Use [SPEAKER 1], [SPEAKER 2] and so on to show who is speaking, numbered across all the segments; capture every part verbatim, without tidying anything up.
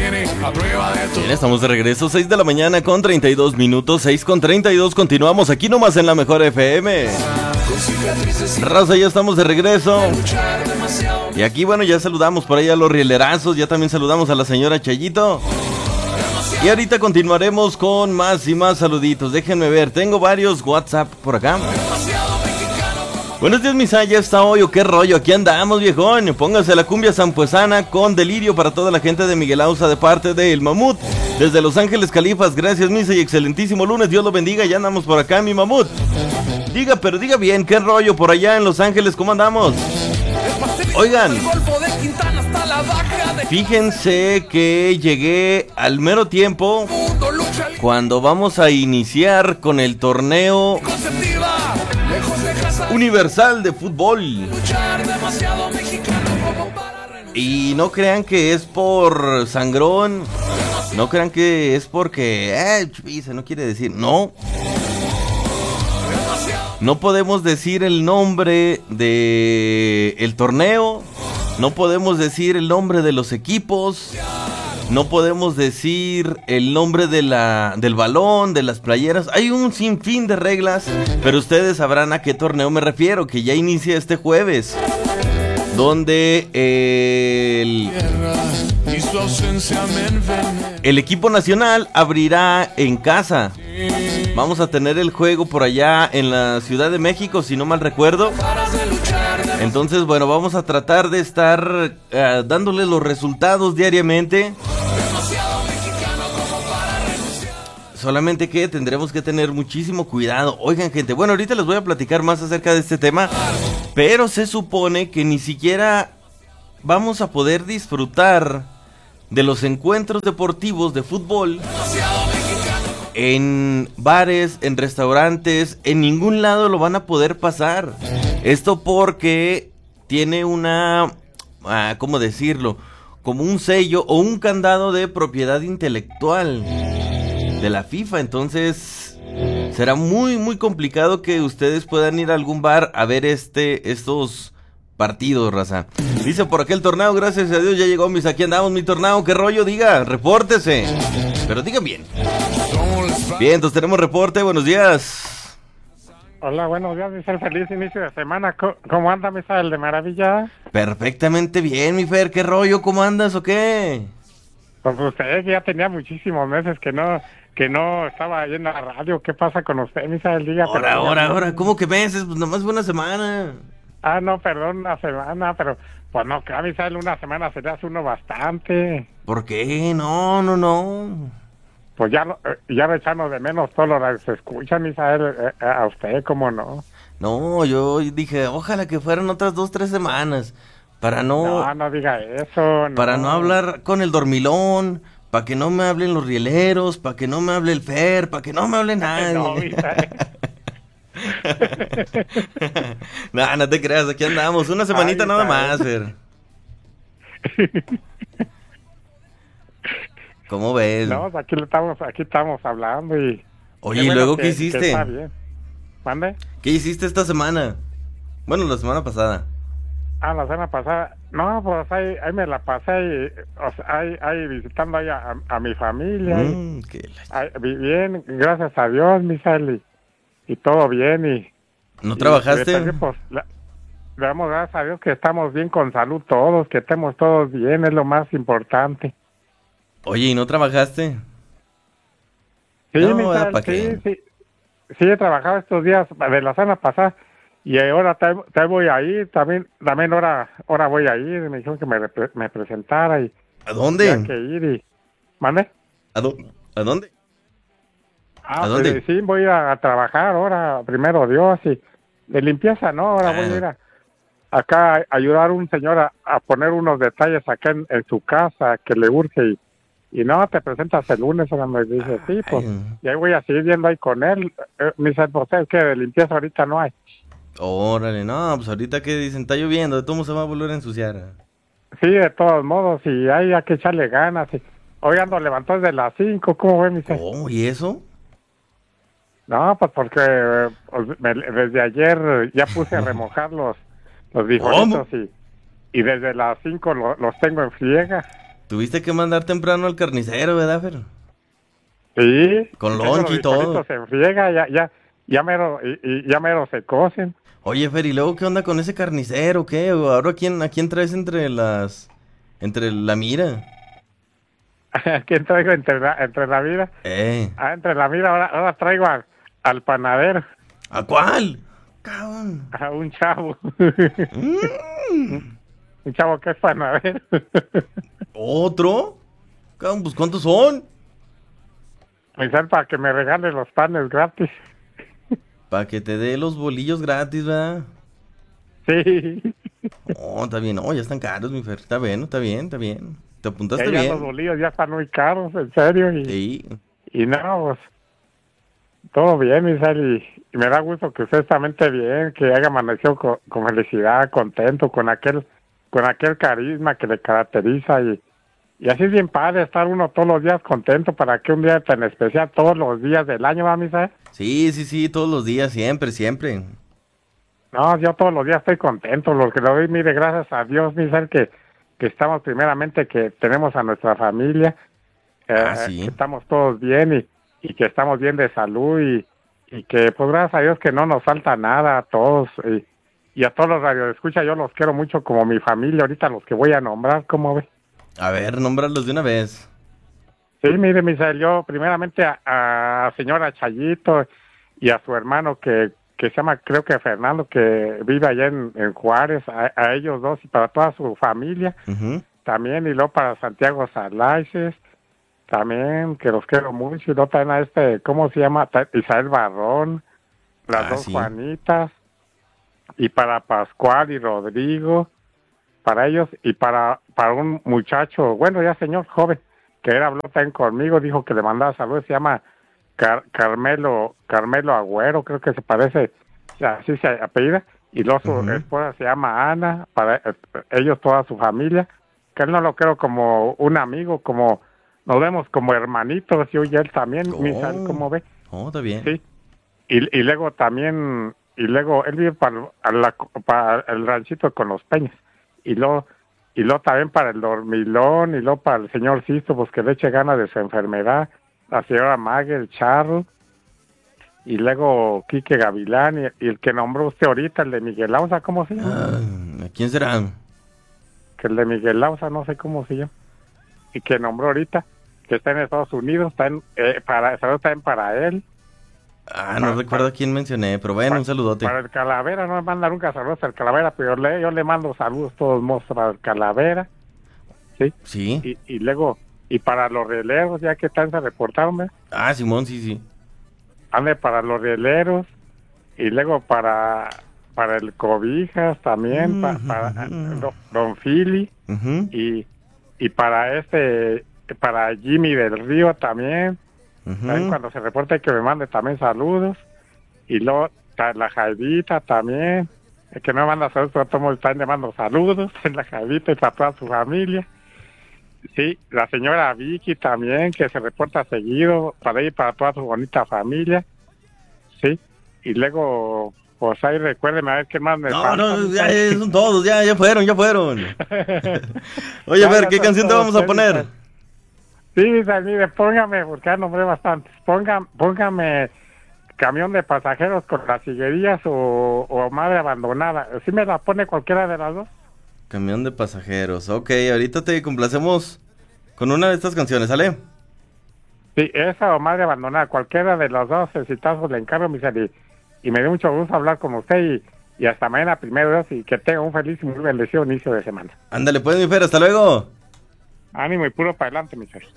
[SPEAKER 1] Bien, estamos de regreso, seis de la mañana con treinta y dos minutos, seis con treinta y dos, continuamos aquí nomás en la mejor F M. Raza, ya estamos de regreso. Y aquí, bueno, ya saludamos por ahí a los rielerazos, ya también saludamos a la señora Chayito. Y ahorita continuaremos con más y más saluditos. Déjenme ver, tengo varios WhatsApp por acá. Buenos días, misa, ya está hoy, ¿o qué rollo? Aquí andamos, viejón. Póngase la cumbia sampuesana con delirio para toda la gente de Miguel Ausa de parte de El Mamut. Desde Los Ángeles, Califas, gracias, misa, y excelentísimo lunes. Dios lo bendiga, ya andamos por acá, mi Mamut. Diga, pero diga bien, ¿qué rollo por allá en Los Ángeles? ¿Cómo andamos? Oigan, fíjense que llegué al mero tiempo cuando vamos a iniciar con el torneo universal de fútbol. Y no crean que es por sangrón, no crean que es porque eh, chupiza, no quiere decir, no. No podemos decir el nombre de el torneo, no podemos decir el nombre de los equipos, no podemos decir el nombre de la, del balón, de las playeras. Hay un sinfín de reglas, pero ustedes sabrán a qué torneo me refiero, que ya inicia este jueves, donde el, el equipo nacional abrirá en casa. Vamos a tener el juego por allá en la Ciudad de México, si no mal recuerdo. Entonces, bueno, vamos a tratar de estar uh, dándole los resultados diariamente. Solamente que tendremos que tener muchísimo cuidado. Oigan, gente, bueno, ahorita les voy a platicar más acerca de este tema, pero se supone que ni siquiera vamos a poder disfrutar de los encuentros deportivos de fútbol en bares, en restaurantes, en ningún lado lo van a poder pasar. Esto porque tiene una, ah, ¿cómo decirlo? Como un sello o un candado de propiedad intelectual de la FIFA. Entonces será muy muy complicado que ustedes puedan ir a algún bar a ver este estos partidos, raza. Dice por aquel tornado, gracias a Dios ya llegó, mis, aquí andamos, mi tornado, qué rollo, diga, repórtese, pero diga bien. Bien, entonces tenemos reporte, buenos días.
[SPEAKER 2] Hola, buenos días, Misael, feliz inicio de semana. ¿Cómo anda, Misael, de maravilla?
[SPEAKER 1] Perfectamente bien, mi Fer, ¿qué rollo? ¿Cómo andas o qué?
[SPEAKER 2] Pues usted ya tenía muchísimos meses que no que no estaba ahí en la radio. ¿Qué pasa con usted, Misael? Diga.
[SPEAKER 1] Ahora, ahora, ahora, ¿cómo que meses? Pues nomás fue una semana.
[SPEAKER 2] Ah, no, perdón, una semana, pero pues no, claro, Misael, una semana se le hace uno bastante.
[SPEAKER 1] ¿Por qué? No, no, no.
[SPEAKER 2] Pues ya, ya lo echamos de menos todos los que se escuchan, Misael, eh, a usted, ¿cómo no?
[SPEAKER 1] No, yo dije, ojalá que fueran otras dos, tres semanas, para no...
[SPEAKER 2] No, no diga eso, no.
[SPEAKER 1] Para no hablar con el dormilón, para que no me hablen los rieleros, para que no me hable el Fer, para que no me hable nadie. No, Misael. No, no te creas, aquí andamos, una semanita. Ay, nada más, Fer. ¿Cómo ves?
[SPEAKER 2] No, aquí estamos, aquí estamos hablando y...
[SPEAKER 1] Oye, ¿y bueno, luego que, qué hiciste?
[SPEAKER 2] Está bien. ¿Mande?
[SPEAKER 1] ¿Qué hiciste esta semana? Bueno, la semana pasada.
[SPEAKER 2] Ah, la semana pasada. No, pues ahí, ahí me la pasé y, o sea, ahí, ahí visitando ahí a, a, a mi familia. Mm, y, qué ahí, bien, gracias a Dios, Misael, y, y todo bien. y
[SPEAKER 1] ¿No y, trabajaste?
[SPEAKER 2] Y, pues, la, le damos gracias a Dios que estamos bien con salud todos, que estemos todos bien, es lo más importante.
[SPEAKER 1] Oye, ¿y no trabajaste?
[SPEAKER 2] Sí, no, Misael, sí, sí, sí, he trabajado estos días de la semana pasada y ahora te, te voy a ir, también, también ahora, ahora voy a ir, me dijeron que me, me presentara y...
[SPEAKER 1] ¿A dónde?
[SPEAKER 2] Tenía que ir y... ¿Mande?
[SPEAKER 1] ¿A, do, ¿A dónde?
[SPEAKER 2] Ah, ¿A dónde? Pues, sí, voy a ir a, a trabajar ahora, primero Dios, y de limpieza, ¿no? Ahora ah. voy a ir a, acá a ayudar a un señor a, a poner unos detalles acá en, en su casa que le urge y... Y no, te presentas el lunes, ahora me dice, sí, pues, ay, y ahí voy a seguir viendo ahí con él. Eh, me dice, pues, es que de limpieza ahorita no hay.
[SPEAKER 1] Órale, no, pues ahorita que dicen, está lloviendo, de todo se va a volver a ensuciar.
[SPEAKER 2] Sí, de todos modos, y ahí hay que echarle ganas. Y... Hoy ando levantó desde las cinco, ¿cómo ves, mi señor?
[SPEAKER 1] ¿Cómo? ¿Y eso?
[SPEAKER 2] No, pues porque pues, me, desde ayer ya puse a remojar los, los frijolitos y, y desde las cinco lo, los tengo en friega.
[SPEAKER 1] Tuviste que mandar temprano al carnicero, ¿verdad, Fer?
[SPEAKER 2] Sí.
[SPEAKER 1] Con lonche y todo.
[SPEAKER 2] Se friega, ya, ya, ya mero, y, y ya mero se cocen.
[SPEAKER 1] Oye, Fer, ¿y luego qué onda con ese carnicero, qué? ¿Ahora quién, a quién traes entre las, entre la mira?
[SPEAKER 2] ¿A quién traigo entre la, entre la mira?
[SPEAKER 1] Eh.
[SPEAKER 2] Ah, entre la mira, ahora, ahora traigo al, al panadero.
[SPEAKER 1] ¿A cuál? Cabrón.
[SPEAKER 2] A un chavo.
[SPEAKER 1] Mm.
[SPEAKER 2] Un chavo que es panadero.
[SPEAKER 1] ¿Otro? Cabrón, pues ¿cuántos son?
[SPEAKER 2] Pensar para que me regale los panes gratis.
[SPEAKER 1] Para que te dé los bolillos gratis, ¿verdad?
[SPEAKER 2] Sí.
[SPEAKER 1] No, está bien, no, ya están caros, mi Fer. Está bien, está bien, está bien. Te apuntaste
[SPEAKER 2] Ya
[SPEAKER 1] bien.
[SPEAKER 2] los bolillos ya están muy caros, en serio. Y,
[SPEAKER 1] Sí.
[SPEAKER 2] y no, pues, todo bien, Isabel, y, y me da gusto que usted también esté bien, que haya amanecido con, con felicidad, contento, con aquel con aquel carisma que le caracteriza. Y, y así es bien padre estar uno todos los días contento para que un día tan especial, todos los días del año, ¿va, Isabel?
[SPEAKER 1] Sí, sí, sí, todos los días, siempre, siempre.
[SPEAKER 2] No, yo todos los días estoy contento, lo que le doy, mire, gracias a Dios, Isabel, que, que estamos primeramente, que tenemos a nuestra familia, eh,
[SPEAKER 1] Ah, sí.
[SPEAKER 2] que estamos todos bien y, y que estamos bien de salud y, y que pues gracias a Dios que no nos falta nada a todos y, y a todos los radioescuchas, yo los quiero mucho como mi familia, ahorita los que voy a nombrar, ¿cómo ve?
[SPEAKER 1] A ver, nómbralos de una vez.
[SPEAKER 2] Sí, mire, Misael, yo primeramente a, a señora Chayito y a su hermano que, que se llama, creo que Fernando, que vive allá en, en Juárez, a, a ellos dos y para toda su familia,
[SPEAKER 1] Uh-huh.
[SPEAKER 2] también, y luego para Santiago Salaices, también, que los quiero mucho, y luego también a este, ¿cómo se llama? Ta- Isabel Barrón, las
[SPEAKER 1] Ah,
[SPEAKER 2] dos
[SPEAKER 1] sí.
[SPEAKER 2] Juanitas, y para Pascual y Rodrigo, para ellos, y para, para un muchacho, bueno, ya señor joven, que era habló también conmigo, dijo que le mandaba saludos, se llama Car- Carmelo, Carmelo Agüero, creo que se parece, así se apellida, y luego su
[SPEAKER 1] Ujú.
[SPEAKER 2] esposa se llama Ana, para eh, ellos toda su familia, que él no lo creo como un amigo, como nos vemos como hermanitos, yo y él también,
[SPEAKER 1] Oh.
[SPEAKER 2] Misael, ¿cómo ve?
[SPEAKER 1] Oh, está bien.
[SPEAKER 2] Sí, y, y luego también, y luego él vive para, la, para el ranchito con los Peñas, y luego, y luego también para el dormilón, y luego para el señor Sisto, pues que le eche ganas de su enfermedad, la señora Maggie, el Charro, y luego Quique Gavilán, y, y el que nombró usted ahorita, el de Miguel Lausa, ¿cómo se llama?
[SPEAKER 1] Ah, ¿quién será?
[SPEAKER 2] Que el de Miguel Lausa, no sé cómo se llama, y que nombró ahorita, que está en Estados Unidos, está en, eh, para, saludos también para él.
[SPEAKER 1] Ah, no
[SPEAKER 2] Para-
[SPEAKER 1] recuerdo a quién mencioné, pero bueno, un saludote.
[SPEAKER 2] Para el Calavera, no me manda nunca saludos al Calavera, pero yo le, yo le mando saludos todos modos para el Calavera, ¿sí?
[SPEAKER 1] Sí.
[SPEAKER 2] Y, y luego, y para los rieleros, ya que están se reportaron, ¿eh?
[SPEAKER 1] Ah, Simón, sí, sí.
[SPEAKER 2] Ande para los rieleros, y luego para, para el Cobijas también, pa-
[SPEAKER 1] Mm,
[SPEAKER 2] para
[SPEAKER 1] ujú.
[SPEAKER 2] don, don Philly,
[SPEAKER 1] Ujú,
[SPEAKER 2] y, y para este, para Jimmy del Río también,
[SPEAKER 1] ujú.
[SPEAKER 2] también cuando se reporte que me mande también saludos, y luego ta- la Jaidita también, el que no me manda saludos, pero todo el mundo le mando saludos, la Jaidita y para toda su familia. Sí, la señora Vicky también, que se reporta seguido, para ella y para toda su bonita familia. Sí, y luego, pues ahí recuérdeme a ver qué más me
[SPEAKER 1] No,
[SPEAKER 2] falta.
[SPEAKER 1] no, ya, ya son todos, ya, ya fueron, ya fueron. Oye, a
[SPEAKER 2] Ya,
[SPEAKER 1] ver,
[SPEAKER 2] ya
[SPEAKER 1] ¿qué
[SPEAKER 2] son
[SPEAKER 1] canción te
[SPEAKER 2] todos,
[SPEAKER 1] vamos a
[SPEAKER 2] ya,
[SPEAKER 1] poner?
[SPEAKER 2] ya. Sí, mire, póngame, porque ya nombré bastantes, Ponga, póngame Camión de Pasajeros con las Higuerías o, o Madre Abandonada. ¿Sí me la pone cualquiera de las dos?
[SPEAKER 1] Camión de pasajeros. Ok, ahorita te complacemos con una de estas canciones, ¿sale?
[SPEAKER 2] Sí, esa o Madre Abandonada, cualquiera de los dos exitazos le encargo, mi ser, y, y me dio mucho gusto hablar con usted y, y hasta mañana primero Dios, y que tenga un feliz y muy bendecido inicio de semana.
[SPEAKER 1] Ándale, pues, mi Fer, hasta luego.
[SPEAKER 2] Ánimo y puro para adelante, mi ser.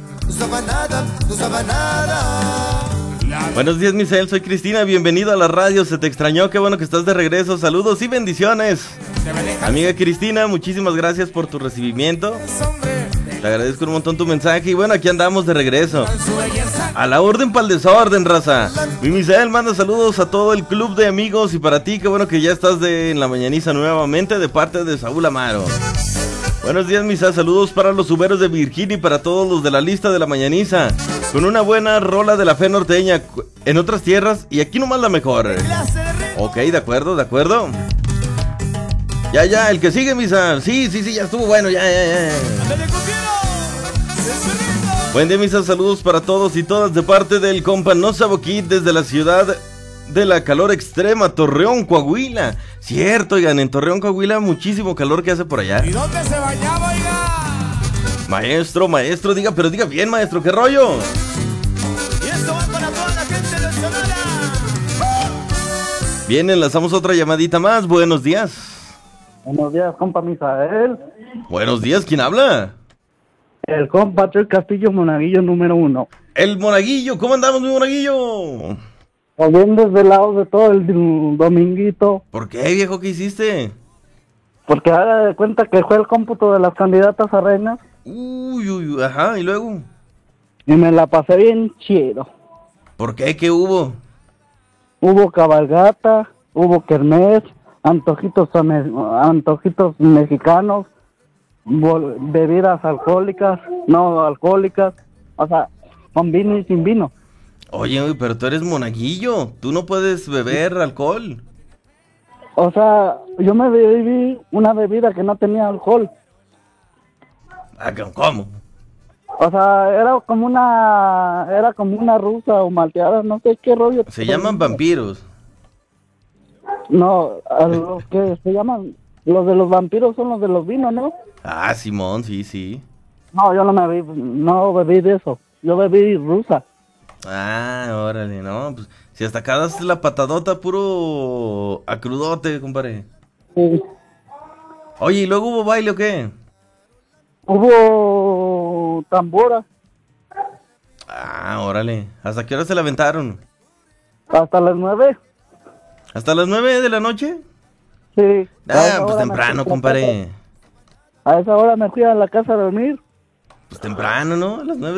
[SPEAKER 1] Buenos días, Misael, soy Cristina, bienvenido a la radio, se te extrañó, qué bueno que estás de regreso, saludos y bendiciones. Amiga Cristina, muchísimas gracias por tu recibimiento, te agradezco un montón tu mensaje y bueno, aquí andamos de regreso. A la orden pa'l desorden, raza. Mi Misael manda saludos a todo el club de amigos y para ti, qué bueno que ya estás de, en la mañaniza nuevamente de parte de Saúl Amaro. Buenos días, Misa, saludos para los suberos de Virginia y para todos los de la lista de la mañaniza. Con una buena rola de la fe norteña en otras tierras y aquí nomás la mejor. Ok, de acuerdo, de acuerdo. Ya, ya, el que sigue, Misa. Sí, sí, sí, ya estuvo bueno, ya, ya, ya. Buen día, mis saludos para todos y todas de parte del compa No Saboquit desde la ciudad de la calor extrema, Torreón, Coahuila. Cierto, oigan, en Torreón, Coahuila, muchísimo calor que hace por allá.
[SPEAKER 3] ¿Y dónde se bañaba, oiga?
[SPEAKER 1] Maestro, maestro, diga, pero diga bien, maestro, ¿qué rollo?
[SPEAKER 3] Y esto va para toda la gente de Sonora.
[SPEAKER 1] Bien, enlazamos otra llamadita más. Buenos días.
[SPEAKER 4] Buenos días, compa Misael.
[SPEAKER 1] Buenos días, ¿quién habla?
[SPEAKER 4] El compa Patrick Castillo, monaguillo número uno.
[SPEAKER 1] El monaguillo, ¿cómo andamos, mi monaguillo?
[SPEAKER 4] Pues bien desvelados de todo el dominguito.
[SPEAKER 1] ¿Por qué, viejo, qué hiciste?
[SPEAKER 4] Porque haga de cuenta que fue el cómputo de las candidatas a reinas.
[SPEAKER 1] Uy, uy, uy, ajá, ¿y luego?
[SPEAKER 4] Y me la pasé bien chido.
[SPEAKER 1] ¿Por qué? ¿Qué hubo?
[SPEAKER 4] Hubo cabalgata, hubo kermés, antojitos, antojitos mexicanos, bebidas alcohólicas, no alcohólicas, o sea, con vino y sin vino.
[SPEAKER 1] Oye, pero tú eres monaguillo, tú no puedes beber alcohol.
[SPEAKER 4] O sea, yo me bebí una bebida que no tenía alcohol.
[SPEAKER 1] ¿Cómo?
[SPEAKER 4] O sea, era como una, era como una rusa o malteada, no sé qué rollo.
[SPEAKER 1] Se llaman vampiros.
[SPEAKER 4] No, a los que se llaman, los de los vampiros son los de los vinos, ¿no?
[SPEAKER 1] Ah, Simón, sí, sí.
[SPEAKER 4] No, yo no me bebí, no bebí de eso, yo bebí rusa.
[SPEAKER 1] Ah, órale, no, pues si hasta acá das la patadota puro a crudote, compadre.
[SPEAKER 4] Sí.
[SPEAKER 1] Oye, ¿y luego hubo baile o qué?
[SPEAKER 4] Hubo tambora.
[SPEAKER 1] Ah, órale, ¿hasta qué hora se la aventaron?
[SPEAKER 4] Hasta las nueve.
[SPEAKER 1] ¿Hasta las nueve de la noche?
[SPEAKER 4] Sí.
[SPEAKER 1] Ah, pues temprano, compadre.
[SPEAKER 4] A esa hora me fui a la casa a dormir.
[SPEAKER 1] Pues temprano, ¿no? A las nueve.